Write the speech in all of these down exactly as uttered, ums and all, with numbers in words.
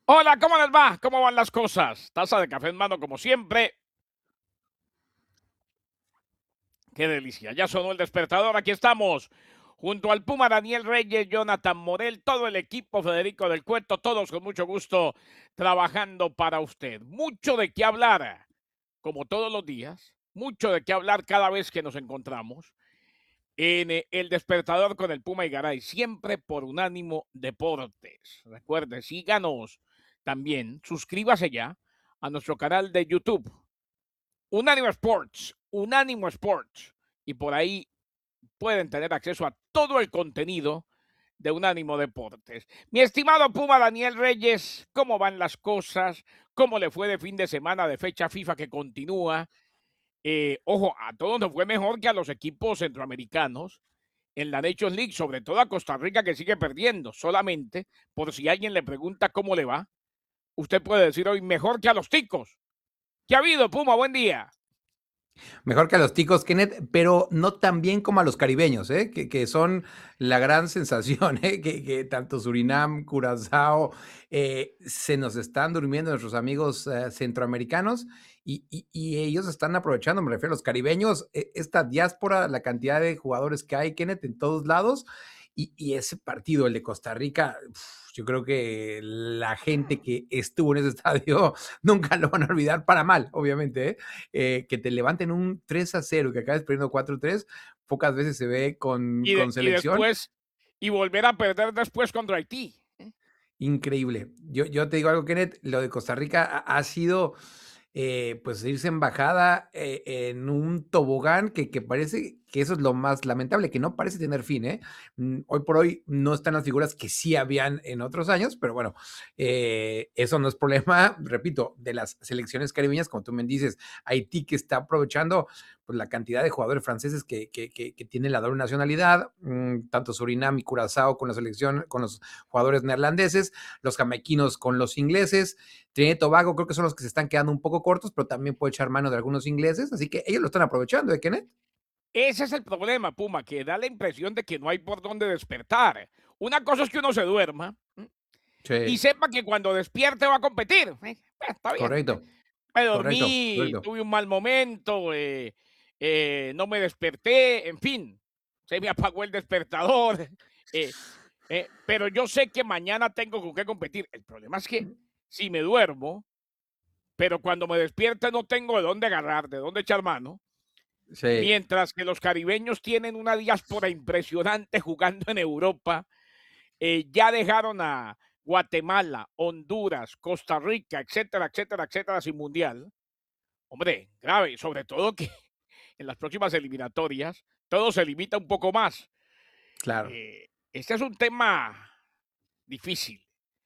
Hola, ¿cómo les va? ¿Cómo van las cosas? Taza de café en mano, como siempre. Qué delicia. Ya sonó el despertador. Aquí estamos. Junto al Puma Daniel Reyes, Jonathan Morel, todo el equipo, Federico del Cueto, todos con mucho gusto trabajando para usted. Mucho de qué hablar, como todos los días. Mucho de qué hablar cada vez que nos encontramos en eh, el despertador con el Puma y Garay, siempre por Unánimo Deportes. Recuerde, síganos también, suscríbase ya a nuestro canal de YouTube, Unánimo Sports, Unánimo Sports, y por ahí pueden tener acceso a todo el contenido de Unánimo Deportes. Mi estimado Puma Daniel Reyes, ¿cómo van las cosas? ¿Cómo le fue de fin de semana de fecha FIFA que continúa? Eh, ojo, a todos nos fue mejor que a los equipos centroamericanos en la Nations League, sobre todo a Costa Rica que sigue perdiendo. Solamente, por si alguien le pregunta cómo le va, usted puede decir hoy mejor que a los ticos. ¿Qué ha habido, Puma? Buen día. Mejor que a los ticos, Kenneth, pero no tan bien como a los caribeños, ¿eh? que, que son la gran sensación, ¿eh? que, que tanto Surinam, Curazao, eh, se nos están durmiendo nuestros amigos eh, centroamericanos y, y, y, ellos están aprovechando, me refiero a los caribeños, eh, esta diáspora, la cantidad de jugadores que hay, Kenneth, en todos lados, y, y ese partido, el de Costa Rica, uf, yo creo que la gente que estuvo en ese estadio nunca lo van a olvidar para mal, obviamente, ¿eh? Eh, que te levanten un tres a cero, que acabes perdiendo cuatro a tres, pocas veces se ve con, Y, de, con y selección. después, y volver a perder después contra Haití. Increíble. Yo, yo te digo algo, Kenneth, lo de Costa Rica ha, ha sido, eh, pues, irse en bajada eh, en un tobogán que, que parece que eso es lo más lamentable, que no parece tener fin, ¿eh? Mm, Hoy por hoy no están las figuras que sí habían en otros años, pero bueno, eh, eso no es problema, repito, de las selecciones caribeñas, como tú me dices, Haití que está aprovechando pues, la cantidad de jugadores franceses que, que, que, que tienen la doble nacionalidad, mmm, tanto Surinam y Curazao con la selección, con los jugadores neerlandeses, los jamaiquinos con los ingleses, Trinidad y Tobago creo que son los que se están quedando un poco cortos, pero también puede echar mano de algunos ingleses, así que ellos lo están aprovechando, ¿eh, Kenneth? Ese es el problema, Puma, que da la impresión de que no hay por dónde despertar. Una cosa es que uno se duerma y Sí, sepa que cuando despierte va a competir. Eh, pues, está bien. correcto, Me correcto, dormí, correcto. tuve un mal momento, eh, eh, no me desperté, en fin, se me apagó el despertador. Eh, eh, pero yo sé que mañana tengo con qué competir. El problema es que si me duermo, pero cuando me despierte no tengo de dónde agarrar, de dónde echar mano. Sí, Mientras que los caribeños tienen una diáspora impresionante jugando en Europa, eh, ya dejaron a Guatemala, Honduras, Costa Rica, etcétera, etcétera, etcétera, sin mundial. Hombre, grave, sobre todo que en las próximas eliminatorias todo se limita un poco más. claro. Eh, este es un tema difícil.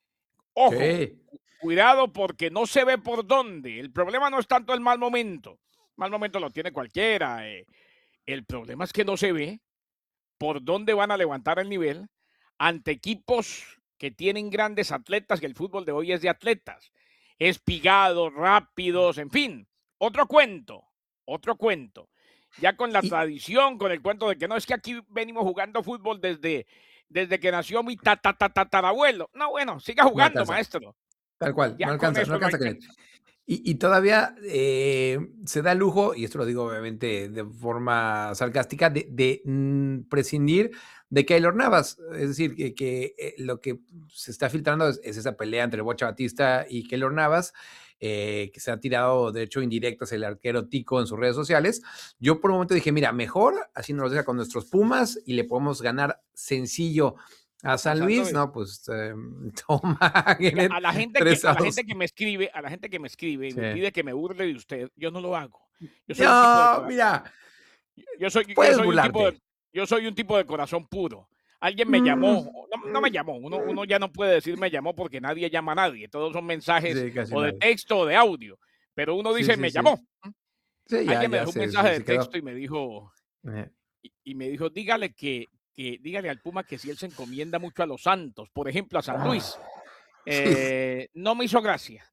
Ojo, Sí, cuidado porque no se ve por dónde. El problema no es tanto el mal momento. Mal momento lo tiene cualquiera. Eh. El problema es que no se ve por dónde van a levantar el nivel ante equipos que tienen grandes atletas, que el fútbol de hoy es de atletas, espigados, rápidos, en fin, otro cuento, otro cuento. Ya con la y tradición, con el cuento de que no es que aquí venimos jugando fútbol desde, desde que nació mi tatarabuelo. No, bueno, siga no jugando, alcanza, maestro. tal cual, no Ya con alcanza, no eso no alcanza, Kenneth. alcanza. Y, y todavía eh, se da el lujo, y esto lo digo obviamente de forma sarcástica, de, de mm, prescindir de Keylor Navas. Es decir, que, que eh, lo que se está filtrando es, es, esa pelea entre Bocha Batista y Keylor Navas, eh, que se ha tirado de hecho indirectas el arquero Tico en sus redes sociales. Yo por un momento dije, mira, mejor así nos lo deja con nuestros Pumas y le podemos ganar sencillo a A San San Luis. Luis. No, pues eh, toma, Mira, a la gente que tres a a la gente dos. que me escribe, a la gente que me escribe y Sí. me pide que me burle de usted, yo no lo hago. Yo soy un tipo de No, corazón. mira, Yo soy yo puedes soy un tipo de burlarte. yo soy un tipo de corazón puro. Alguien me Mm, llamó, no no me llamó, uno uno ya no puede decir me llamó porque nadie llama a nadie, todos son mensajes sí, casi o de nadie. texto o de audio, pero uno Sí, dice: sí, "Me sí. llamó". Sí, ya, Alguien me ya dejó un se, mensaje se, de se texto quedó. y me dijo Eh, y y me dijo: "Dígale que que dígale al Puma que si él se encomienda mucho a los Santos, por ejemplo, a San Luis". sí, Eh, no me hizo gracia.